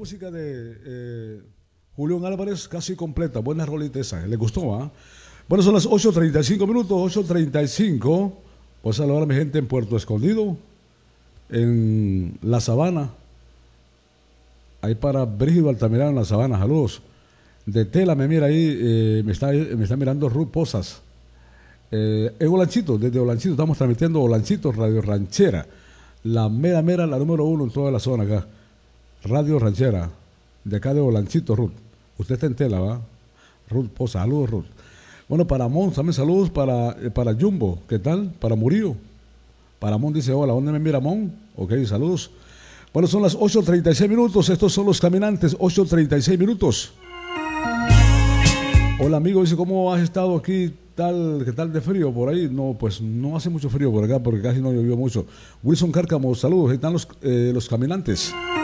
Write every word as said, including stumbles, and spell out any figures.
música de eh, Julián Álvarez, casi completa. Buena rolita esa, ¿le gustó? ¿Ah? Bueno, son las ocho treinta y cinco minutos, ocho treinta y cinco. Voy a saludar a mi gente en Puerto Escondido, en La Sabana. Ahí para Brígido Altamirano en La Sabana, saludos. De Tela me mira ahí, eh, me, está, me está mirando Ruth Posas. Eh, en Olanchito, desde Olanchito, estamos transmitiendo Olanchito, Radio Ranchera. La mera mera, la número uno en toda la zona acá. Radio Ranchera, de acá de Olanchito, Ruth. Usted está en Tela, ¿va? Ruth Posas, saludos, Ruth. Bueno, para Mon, también saludos para, eh, para Jumbo, ¿qué tal? Para Murillo. Para Mon dice, hola, ¿dónde me mira Mon? Ok, saludos. Bueno, son las ocho treinta y seis minutos, estos son los caminantes, ocho treinta y seis minutos. Hola amigo, dice, ¿cómo has estado aquí? Tal, ¿qué tal de frío por ahí? No, pues no hace mucho frío por acá porque casi no llovió mucho. Wilson Cárcamo, saludos, ahí están los, eh, los caminantes.